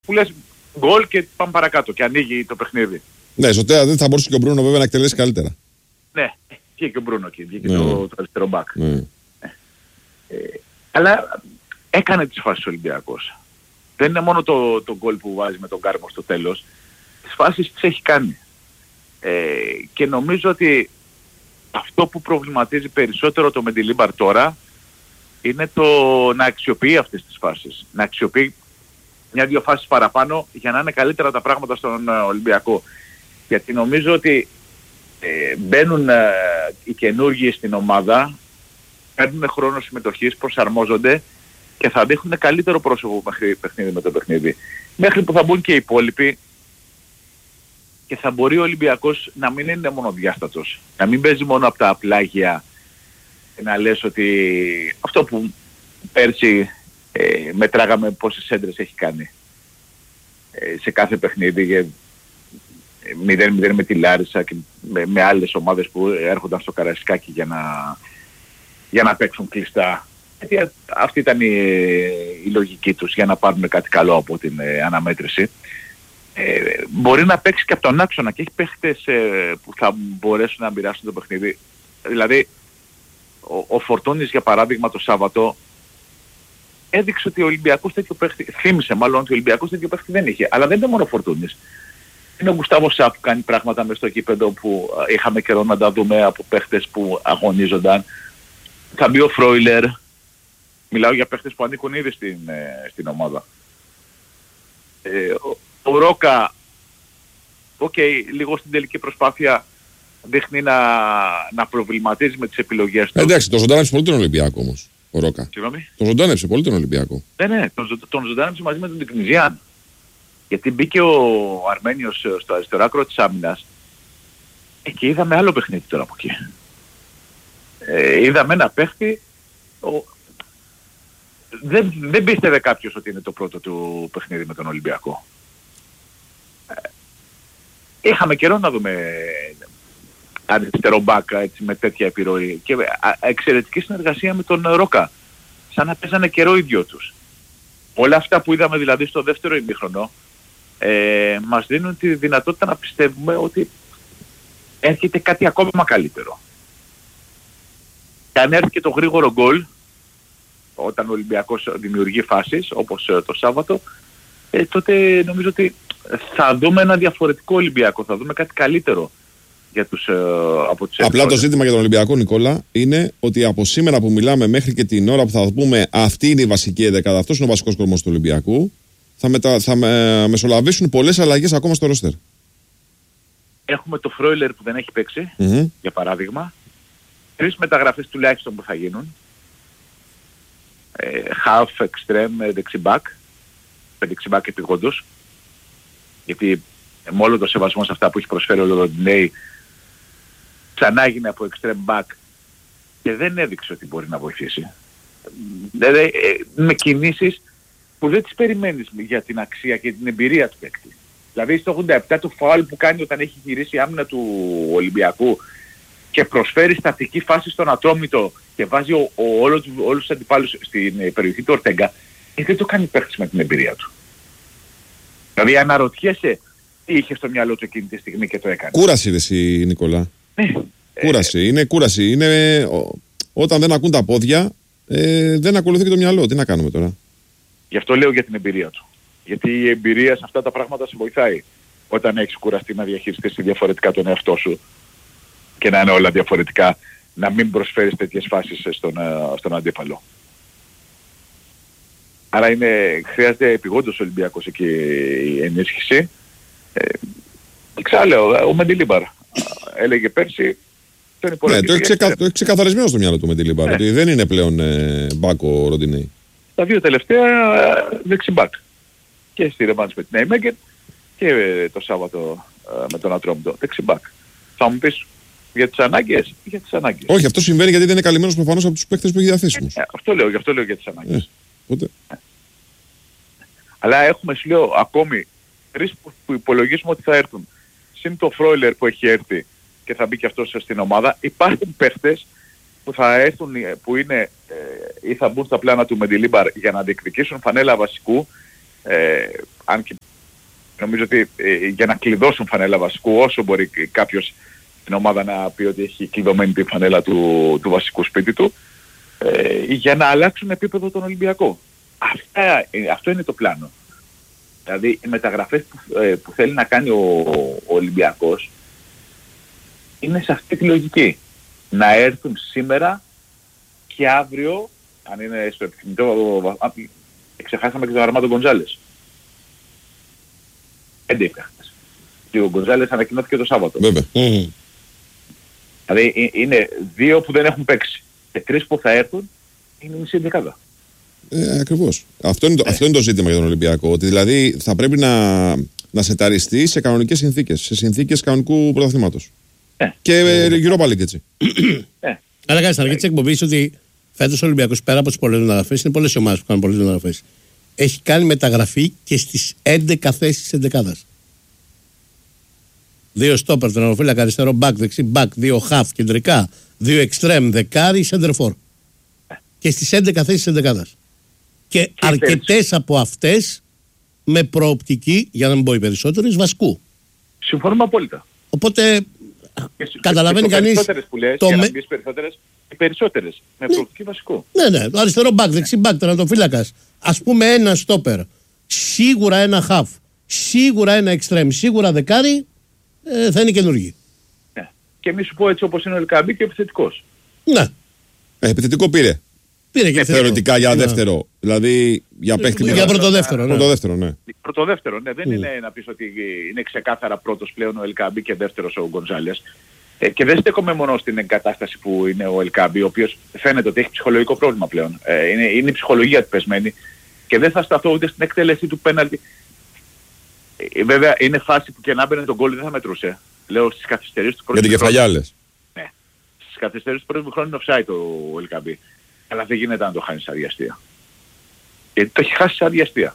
που λες γκολ και πάμε παρακάτω και ανοίγει το παιχνίδι. Ναι, στο τέλος δεν θα μπορούσε και ο Μπρούνο βέβαια να εκτελέσει καλύτερα. Ναι, βγήκε ο Μπρούνο και βγήκε το αριστερό μπακ. Ναι. Αλλά έκανε τις φάσεις ο Ολυμπιακός. Δεν είναι μόνο το γκολ που βάζει με τον Κάρμο στο τέλος. Τις φάσεις τις έχει κάνει. Και νομίζω ότι αυτό που προβληματίζει περισσότερο το Μεντιλίμπαρ τώρα είναι το να αξιοποιεί αυτές τις φάσεις. Να αξιοποιεί μια-δυο φάσεις παραπάνω για να είναι καλύτερα τα πράγματα στον Ολυμπιακό. Γιατί νομίζω ότι μπαίνουν οι καινούργοι στην ομάδα, παίρνουν χρόνο συμμετοχής, προσαρμόζονται και θα δείχνουν καλύτερο πρόσωπο παιχνίδι με το παιχνίδι. Μέχρι που θα μπουν και οι υπόλοιποι και θα μπορεί ο Ολυμπιακός να μην είναι μονοδιάστατος. Να μην παίζει μόνο από τα πλάγια και να λες ότι αυτό που πέρσι μετράγαμε πόσες έντρες έχει κάνει σε κάθε παιχνίδι. 0-0 με τη Λάρισα και με άλλες ομάδες που έρχονταν στο Καραϊσκάκι για να παίξουν κλειστά. Γιατί αυτή ήταν η λογική τους για να πάρουν κάτι καλό από την αναμέτρηση. Μπορεί να παίξει και από τον άξονα και έχει παίχτες που θα μπορέσουν να μοιράσουν το παιχνίδι. Δηλαδή ο Φορτούνης για παράδειγμα το Σάββατο έδειξε ότι ο Ολυμπιακός τέτοιο παίχτη, θύμισε μάλλον ότι ο Ολυμπιακός τέτοιο παίχτη δεν είχε. Αλλά δεν είναι μόνο ο Φορτούνης. Είναι ο Γκουστάβο Σά που κάνει πράγματα μες στο κήπεδο που είχαμε καιρό να τα δούμε από παίχτες που αγωνίζονταν. Θα μπει ο Φρόιλερ. Μιλάω για παίχτες που ανήκουν ήδη στην ομάδα. Ο Ρόκα, λίγο στην τελική προσπάθεια δείχνει να προβληματίζει με τις επιλογές του. Εντάξει, τον ζωντάνεψε πολύ τον Ολυμπιακό όμως, ο Ρόκα. Συγγνώμη. Τον ζωντάνεψε πολύ τον Ολυμπιακό. Ναι, τον ζωντάνεψε μαζί με τον Τεκνιζιάν. Γιατί μπήκε ο Αρμένιος στο αριστερό άκρο της άμυνας και είδαμε άλλο παιχνίδι τώρα από εκεί. Είδαμε ένα παίχτη, δεν πίστευε κάποιος ότι είναι το πρώτο του παιχνίδι με τον Ολυμπιακό. Είχαμε καιρό να δούμε αριστερό μπάκα έτσι, με τέτοια επιρροή και εξαιρετική συνεργασία με τον Ρόκα. Σαν να παίζανε καιρό οι δυο τους. Όλα αυτά που είδαμε δηλαδή στο δεύτερο ημίχρονο μας δίνουν τη δυνατότητα να πιστεύουμε ότι έρχεται κάτι ακόμα καλύτερο. Και αν έρθει και το γρήγορο γκολ, όταν ο Ολυμπιακός δημιουργεί φάσεις, όπως το Σάββατο, τότε νομίζω ότι θα δούμε ένα διαφορετικό Ολυμπιακό, θα δούμε κάτι καλύτερο για τους, από τους Απλά το ζήτημα για τον Ολυμπιακό, Νικόλα, είναι ότι από σήμερα που μιλάμε μέχρι και την ώρα που θα πούμε αυτή είναι η βασική εντεκάδα, αυτός είναι ο βασικός κορμός του Ολυμπιακού, θα μεσολαβήσουν πολλές αλλαγές ακόμα στο ρόστερ. Έχουμε το Φρόιλερ που δεν έχει παίξει, για παράδειγμα. 3 μεταγραφές τουλάχιστον που θα γίνουν. Half, extreme, δεξιμπάκ. Δεξιμπάκ επιγόντως. Γιατί με όλο το σεβασμό σε αυτά που έχει προσφέρει ο Ροντινέη ξανά έγινε από extreme back και δεν έδειξε ότι μπορεί να βοηθήσει. Δηλαδή με κινήσεις που δεν τις περιμένεις για την αξία και την εμπειρία του παίκτη. Δηλαδή στο 87 το φάουλ που κάνει όταν έχει γυρίσει η άμυνα του Ολυμπιακού και προσφέρει στατική φάση στον Ατρόμητο και βάζει όλους τους αντιπάλους στην περιοχή του Ορτέγκα, δεν το κάνει παίκτης με την εμπειρία του. Δηλαδή αναρωτιέσαι τι είχε στο μυαλό του εκείνη τη στιγμή και το έκανε. Κούραση είναι εσύ, Νικόλα. Κούραση. Είναι κούραση. Είναι, όταν δεν ακούν τα πόδια, δεν ακολουθεί και το μυαλό. Τι να κάνουμε τώρα. Γι' αυτό λέω για την εμπειρία του. Γιατί η εμπειρία σε αυτά τα πράγματα σε βοηθάει. Όταν έχεις κουραστεί να διαχειριστείς διαφορετικά τον εαυτό σου και να είναι όλα διαφορετικά, να μην προσφέρεις τέτοιες φάσεις στον αντίπαλο. Άρα χρειάζεται επιγόντως ο Ολυμπιακός εκεί η ενίσχυση. Και ξαναλέω, ο Μεντιλίμπαρ έλεγε πέρσι τον υπολογίζει. Ναι, το έχει ξεκαθαρισμένο στο μυαλό του Μεντιλίμπαρ, ότι δεν είναι πλέον μπάκο Ροντινέη. Τα 2 τελευταία δεξιμπάκ. Και στη ρεβάνς με την Νέιμεγκερ και το Σάββατο με τον Ατρόμητο. Δεξιμπάκ. Θα μου πεις για τις ανάγκες ή για τις ανάγκες. Όχι, αυτό συμβαίνει γιατί δεν είναι καλυμμένος προφανώς από τους παίκτες που έχει διαθέσιμους. Αυτό λέω για τις ανάγκες. Αλλά έχουμε, σου λέω, ακόμη 3 που υπολογίζουμε ότι θα έρθουν. Συν το Φρόιλερ που έχει έρθει και θα μπει και αυτός στην ομάδα. Υπάρχουν παίχτες που θα έρθουν, που είναι ή θα μπουν στα πλάνα του Μεντιλίμπαρ για να διεκδικήσουν φανέλα βασικού Αν και νομίζω ότι για να κλειδώσουν φανέλα βασικού, όσο μπορεί κάποιος στην ομάδα να πει ότι έχει κλειδωμένη τη φανέλα του βασικού σπίτι του, για να αλλάξουν επίπεδο τον Ολυμπιακό. Αυτό είναι το πλάνο. Δηλαδή οι μεταγραφές που θέλει να κάνει ο Ολυμπιακός είναι σε αυτή τη λογική. Να έρθουν σήμερα και αύριο, αν είναι στο επιθυμητό, ξεχάσαμε και τον Αρμάντο Γκοντζάλες. 5 παίχτες. Και ο Γκοντζάλες ανακοινώθηκε το Σάββατο. Βέβαια. Δηλαδή είναι 2 που δεν έχουν παίξει και 3 που θα έρθουν, είναι μισή δεκάδα. Ακριβώς. Αυτό είναι το ζήτημα για τον Ολυμπιακό. Ότι δηλαδή θα πρέπει να σεταριστεί σε κανονικές συνθήκες. Σε συνθήκες κανονικού πρωταθλήματος. Και γύρω πάλι και έτσι. Αλλά κάνει στην αρχή τη εκπομπή ότι φέτος ο Ολυμπιακός πέρα από τις πολλές μεταγραφές, είναι πολλές ομάδες που κάνουν πολλές μεταγραφές. Έχει κάνει μεταγραφή και στις 11 θέσεις της εντεκάδας. 2 στόπερ, τερματοφύλακα, αριστερό μπακ, δεξί μπακ, 2 χαφ κεντρικά, 2 εξτρέμ, δεκάρι, σεντερφόρ. Και στις 11 θέσεις της εντεκάδας. Και αρκετές από αυτές με προοπτική, για να μην πω οι περισσότερες, βασικού. Συμφωνούμε απόλυτα. Οπότε καταλαβαίνει κανείς. Περισσότερες που λες, για να πεις περισσότερες με προοπτική βασικού. Ναι, το αριστερό μπακ, δεξί μπακ, τερματοφύλακας. Ας πούμε ένα στόπερ, σίγουρα ένα χαφ, σίγουρα ένα εξτρέμ, σίγουρα δεκάρι, θα είναι καινούργοι. Ναι. Και μη σου πω έτσι όπως είναι ο Ελκαμπή και επιθετικός. Ναι. Επιθετικό πήρε. Πήρε και θεωρητικά για δεύτερο. Δηλαδή για παίχτη. Για πρωτοδεύτερο, ναι. Πρωτοδεύτερο, ναι. Δεν είναι να πεις ότι είναι ξεκάθαρα πρώτος πλέον ο Ελκαμπή και δεύτερος ο Γκοντζάλες. Και δεν στέκομαι μόνο στην εγκατάσταση που είναι ο Ελκαμπή, ο οποίος φαίνεται ότι έχει ψυχολογικό πρόβλημα πλέον. Είναι η ψυχολογία του πεσμένη και δεν θα σταθώ ούτε στην εκτέλεση του πέναλτι. Βέβαια είναι φάση που και να μπαινε τον γκολ δεν θα μετρούσε. Λέω στις καθυστερήσεις του πρώτου. Για την κεφαλιά λες. Ναι. Στις καθυστερήσεις του πρώτου χρόνου είναι offside ο Ελκαμπή. Αλλά δεν γίνεται να το χάνει σαν διαστία. Γιατί το έχει χάσει σαν διαστία.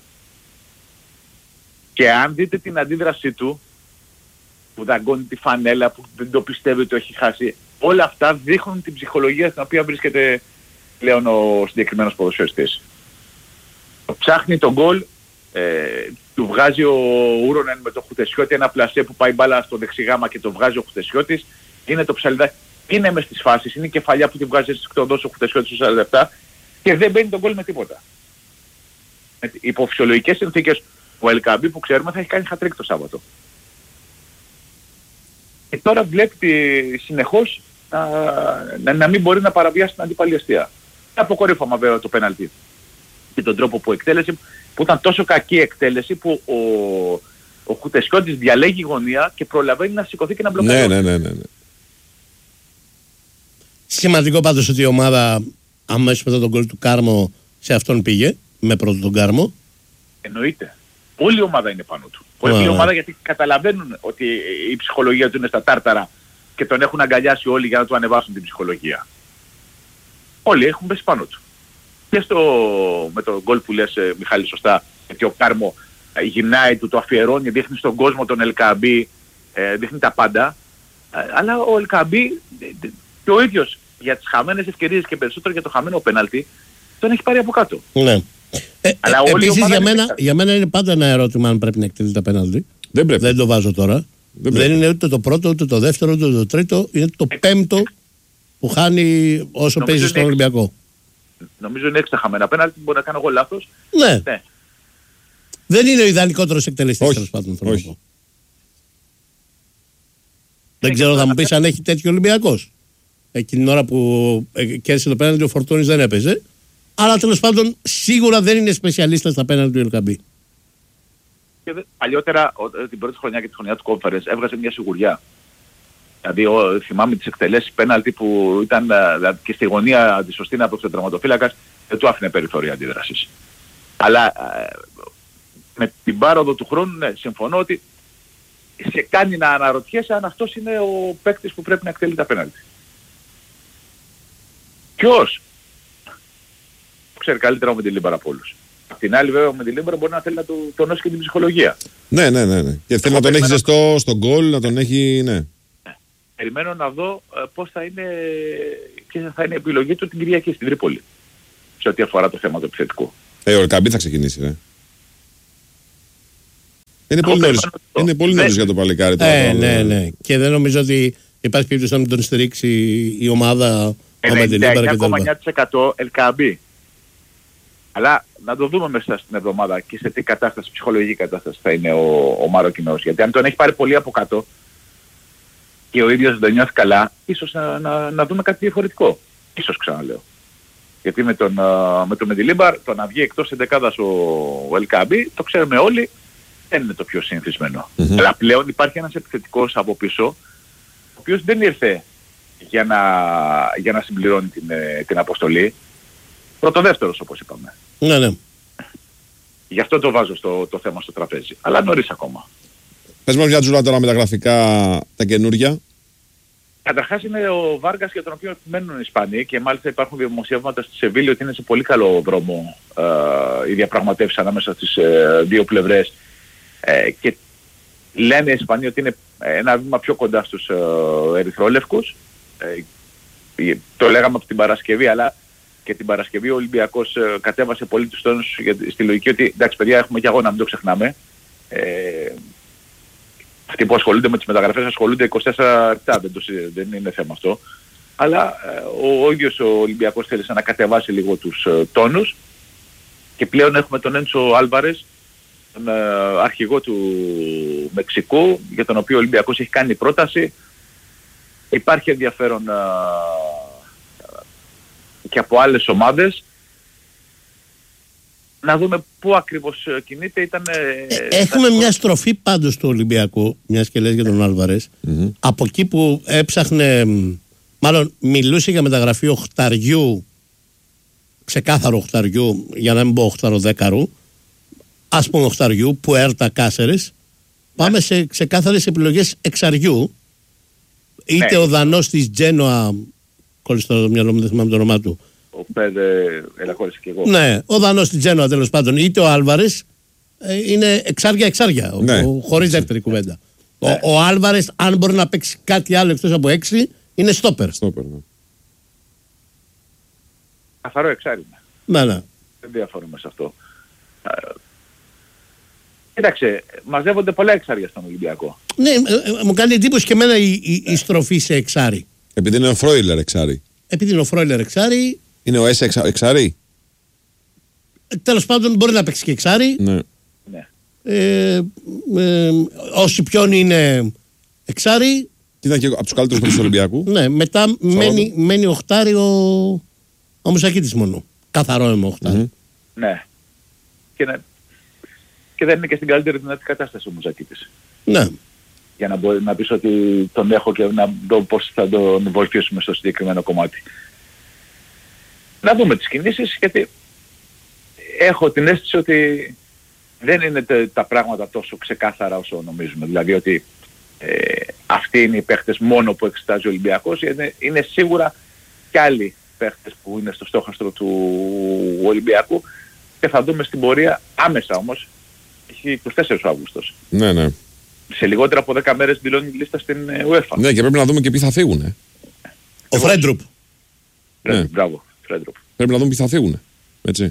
Και αν δείτε την αντίδρασή του, που δαγκώνει τη φανέλα, που δεν το πιστεύει ότι το έχει χάσει, όλα αυτά δείχνουν την ψυχολογία στην οποία βρίσκεται πλέον ο συγκεκριμένος ποδοσφαιριστής. Ψάχνει τον γκολ, του βγάζει ο Ούρονεν με το Χουτεσιώτη ένα πλασέ που πάει μπάλα στο δεξιγάμα και το βγάζει ο Χουτεσιώτης, είναι το ψαλιδάκι. Είναι μες στις φάσεις, είναι η κεφαλιά που τη βγάζει στις εκτοδός ο Χουτεσιώτης στους 47 και δεν μπαίνει τον γκολ με τίποτα. Υπό φυσιολογικές συνθήκες ο Ελκαμπή που ξέρουμε θα έχει κάνει χατρίκ το Σάββατο. Και τώρα βλέπει συνεχώς να μην μπορεί να παραβιάσει την αντίπαλη αστεία. Αποκορύφωμα βέβαια το πέναλτι και τον τρόπο που εκτέλεσε, που ήταν τόσο κακή εκτέλεση που ο Χουτεσιώτης διαλέγει γωνία και προλαβαίνει να σηκωθεί και να μπλοκάρει. Ναι. Σημαντικό πάντως ότι η ομάδα αμέσως μετά τον γκολ του Κάρμο σε αυτόν πήγε, με πρώτο τον Κάρμο. Εννοείται. Όλη η ομάδα είναι πάνω του. Όλη η ομάδα, γιατί καταλαβαίνουν ότι η ψυχολογία του είναι στα τάρταρα και τον έχουν αγκαλιάσει όλοι για να του ανεβάσουν την ψυχολογία. Όλοι έχουν πέσει πάνω του. Και με τον γκολ που λες, Μιχάλη, σωστά, γιατί ο Κάρμο γυρνάει, του το αφιερώνει, δείχνει στον κόσμο τον Ελκαμπή, δείχνει τα πάντα. Αλλά ο Ελκαμπή και ο ίδιος για τις χαμένες ευκαιρίες και περισσότερο για το χαμένο πέναλτι τον έχει πάρει από κάτω. Ναι. Αλλά επίσης για μένα είναι πάντα ένα ερώτημα αν πρέπει να εκτελεί τα πέναλτι. Δεν το βάζω τώρα. Δεν είναι ούτε το πρώτο, ούτε το δεύτερο, ούτε το τρίτο. Είναι το πέμπτο που χάνει όσο παίζει στον Ολυμπιακό. Νομίζω είναι 6 τα χαμένα πέναλτι, μπορεί να κάνω εγώ λάθος. Ναι. Δεν είναι ο ιδανικότερος εκτελεστής, τέλος πάντων. Δεν ξέρω, θα μου πεις αν έχει τέτοιο Ολυμπιακός. Εκείνη την ώρα που κέρδισε το πέναλτι ο Φορτούνης δεν έπαιζε. Αλλά τέλος πάντων σίγουρα δεν είναι σπεσιαλίστας στα πέναλτι του Ελκαμπή. Παλιότερα, την πρώτη χρονιά και τη χρονιά του Conference, έβγαζε μια σιγουριά. Δηλαδή θυμάμαι τις εκτελέσεις πέναλτι που ήταν δηλαδή, και στη γωνία τη σωστή να πρόξε ο τερματοφύλακας, δεν του άφηνε περιθώρια αντίδρασης. Αλλά με την πάροδο του χρόνου, ναι, συμφωνώ ότι σε κάνει να αναρωτιέσαι αν αυτός είναι ο παίκτης που πρέπει να εκτελεί τα πέναλτι. Ποιος? Ξέρει καλύτερα ο Μεντιλίμπαρα από όλους. Απ' την άλλη βέβαια ο Μεντιλίμπαρα μπορεί να θέλει να του τονώσει και την ψυχολογία. Ναι. Και θέλει να τον έχει ζεστό στον γκολ, να τον έχει, ναι. Περιμένω να δω πώς θα είναι, ποια θα είναι η επιλογή του την Κυριακή στην Τρίπολη. Σε ό,τι αφορά το θέμα του επιθετικού. Ο Ελκαμπή θα ξεκινήσει, ναι. Είναι πολύ νωρίς για το παλικάρι τώρα. Ναι. Και δεν νομίζω ότι υπάρχει περίπτωση να μην τον στηρίξει η ομάδα. 99,9% LKB. Αλλά να το δούμε μέσα στην εβδομάδα και σε τι κατάσταση, ψυχολογική κατάσταση θα είναι ο Μαροκινός. Γιατί αν τον έχει πάρει πολύ από κάτω και ο ίδιος δεν τον νιώθει καλά, ίσως να δούμε κάτι διαφορετικό. Ίσως, ξαναλέω. Γιατί με τον Μεντιλίμπαρ, το να βγει εκτός εντεκάδας ο LKB, το ξέρουμε όλοι, δεν είναι το πιο συνηθισμένο. Αλλά πλέον υπάρχει ένας επιθετικός από πίσω, ο οποίος δεν ήρθε για να συμπληρώνει την αποστολή. Πρωτοδεύτερος, όπως είπαμε. Ναι. Γι' αυτό το βάζω το θέμα στο τραπέζι. Αλλά νωρίς ακόμα. Πες μας μια τζουλά τώρα με τα γραφικά τα καινούρια. Καταρχάς είναι ο Βάργας για τον οποίο επιμένουν οι Ισπανοί και μάλιστα υπάρχουν δημοσιεύματα στη Σεβίλη ότι είναι σε πολύ καλό δρόμο οι διαπραγματεύσεις ανάμεσα στις δύο πλευρές και λένε οι Ισπανοί ότι είναι ένα βήμα πιο κοντά στους ερυθρόλευκους. Το λέγαμε από την Παρασκευή, αλλά και την Παρασκευή ο Ολυμπιακός κατέβασε πολύ τους τόνους στη λογική ότι εντάξει παιδιά, έχουμε και αγώνα, μην το ξεχνάμε. Αυτοί που ασχολούνται με τις μεταγραφές ασχολούνται 24 λεπτά, δεν είναι θέμα αυτό. Αλλά ο ίδιος ο Ολυμπιακός θέλησε να κατεβάσει λίγο τους τόνους και πλέον έχουμε τον Έντσο Άλβαρες, τον αρχηγό του Μεξικού, για τον οποίο ο Ολυμπιακός έχει κάνει πρόταση. Υπάρχει ενδιαφέρον και από άλλες ομάδες. Να δούμε πού ακριβώς κινείται. Έχουμε μια στροφή πάντως του Ολυμπιακού, μιας και λες για τον Άλβαρες. Από εκεί που έψαχνε, μάλλον μιλούσε για μεταγραφή οχταριού, ξεκάθαρο οχταριού, για να μην πω οχταροδέκαρου, ας πούμε οχταριού, Πουέρτα Κάσερες. Πάμε σε ξεκάθαρες επιλογές εξαριού. Είτε ο Δανός της Τζένοα, κόλλησε το μυαλό μου, δεν θυμάμαι το όνομά του. Ο Πέδε, ελαχώρησε και εγώ. Ναι, ο Δανός της Τζένοα τέλος πάντων, είτε ο Άλβαρες, είναι εξάρια, ναι. Χωρίς δεύτερη κουβέντα. Ναι. Ο Άλβαρες, αν μπορεί να παίξει κάτι άλλο εκτός από 6, είναι στόπερ. Ναι. Καθαρό εξάρι. Ναι. Δεν διαφορούμε σε αυτό. Κοίταξε, μαζεύονται πολλά εξάρια στον Ολυμπιακό. Ναι, μου κάνει εντύπωση και εμένα η στροφή σε εξάρι. Επειδή είναι ο Φρόιλερ εξάρι. εξάρι. Είναι ο Έσαι εξάρι. Τέλος πάντων μπορεί να παίξει και εξάρι. Ναι. Όσοι ποιον είναι εξάρι. Και ήταν και από τους καλύτερους του Ολυμπιακού. Ναι, μετά μένει οχτάρι ο Μουσακίτης μόνο. Καθαρό είμαι οχτάρι. Ναι. Και δεν είναι και στην καλύτερη δυνατή κατάσταση ο Μουζακίτης. Ναι. Για να μπορεί να πεις ότι τον έχω και να δω πώς θα τον βοηθήσουμε στο συγκεκριμένο κομμάτι. Να δούμε τις κινήσεις, γιατί έχω την αίσθηση ότι δεν είναι τα πράγματα τόσο ξεκάθαρα όσο νομίζουμε. Δηλαδή ότι αυτοί είναι οι παίχτες μόνο που εξετάζει ο Ολυμπιακός. Είναι σίγουρα και άλλοι παίχτες που είναι στο στόχαστρο του Ολυμπιακού και θα δούμε στην πορεία άμεσα όμως. Έχει 24 Αύγουστος. Ναι. Σε λιγότερα από 10 μέρες δηλώνει η λίστα στην UEFA. Ναι, και πρέπει να δούμε και ποιοι θα φύγουν. Ο Φρέντρουπ. Μπράβο, Φρέντρουπ. Πρέπει να δούμε ποιοι θα φύγουν. Έτσι.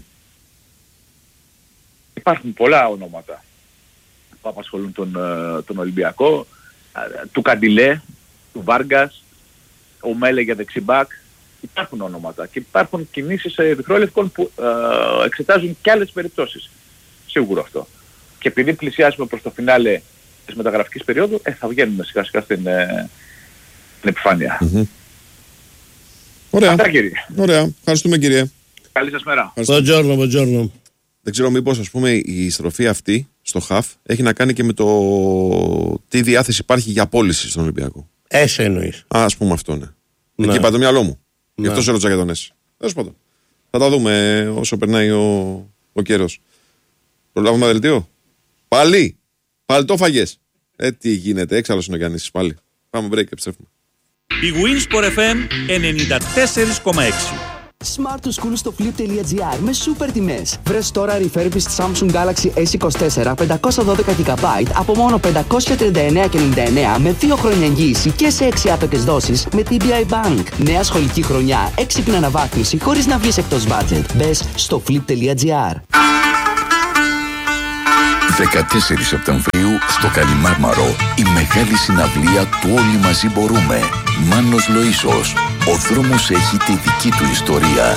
Υπάρχουν πολλά ονόματα που απασχολούν τον Ολυμπιακό. Του Καντιλέ, του Βάργκας, ο Μέλε για δεξιμπάκ. Υπάρχουν ονόματα και υπάρχουν κινήσεις ερυθρόλευκων που εξετάζουν και άλλες περιπτώσεις. Σίγουρο αυτό. Και επειδή πλησιάζουμε προς το φινάλε της μεταγραφικής περίοδου, θα βγαίνουμε σιγά σιγά στην επιφάνεια. Ωραία. Αυτά, κύριε. Ωραία. Ευχαριστούμε, κύριε. Καλή σας μέρα. Buongiorno. Δεν ξέρω μήπως, ας πούμε, η στροφή αυτή στο ΧΑΦ έχει να κάνει και με το τι διάθεση υπάρχει για πώληση στον Ολυμπιακό. Έσαι εννοείς. Ας πούμε αυτό, ναι. Εκεί πάει το μυαλό μου. Γι' αυτό σε ρώτησα για τον Έσαι. Τέλος πάντων. Θα τα δούμε όσο περνάει ο καιρός. Προλάβουμε δελτίο. Πάλι το φαγες. Τι γίνεται, έξαλλος είναι ο Γιάννης πάλι. Πάμε break, επιστρέφουμε. Η Winsport FM 94,6. Smart to School στο flip.gr με σούπερ τιμές. Βρες τώρα refurbished Samsung Galaxy S24 512 GB από μόνο 539,99 με 2 χρόνια εγγύηση και σε 6 άπεκες δόσεις με TBI Bank. Νέα σχολική χρονιά, έξυπνη αναβάθμιση χωρίς να βγεις εκτός budget. Μπες στο flip.gr. 14 Σεπτεμβρίου στο Καλιμάρμαρο η μεγάλη συναυλία του Όλοι Μαζί Μπορούμε. Μάνος Λοΐσος. Ο δρόμος έχει τη δική του ιστορία.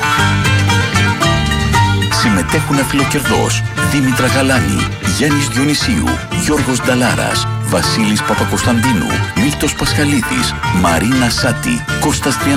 Συμμετέχουν Αφιλοκερδός, Δήμητρα Γαλάνη, Γιάννης Διονυσίου, Γιώργος Νταλάρας, Βασίλης Παπακοσταντίνου, Μίλτος Πασχαλίδης, Μαρίνα Σάτη, Κώστας Τριανταφύλου.